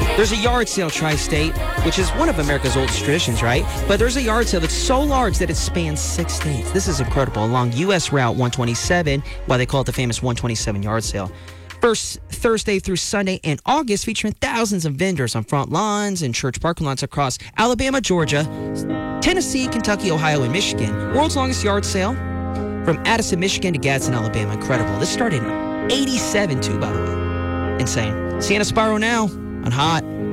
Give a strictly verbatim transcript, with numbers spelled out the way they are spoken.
There's a yard sale tri-state, which is one of America's oldest traditions, right? But there's a yard sale that's so large that it spans six states. This is incredible. Along U S Route one twenty-seven, why they call it the famous one twenty-seven yard sale. First Thursday through Sunday in August, featuring thousands of vendors on front lawns and church parking lots across Alabama, Georgia, Tennessee, Kentucky, Ohio, and Michigan. World's longest yard sale from Addison, Michigan to Gadsden, Alabama. Incredible. This started in eighty-seven, too, by the way. Insane. Sienna Spyro now on Hot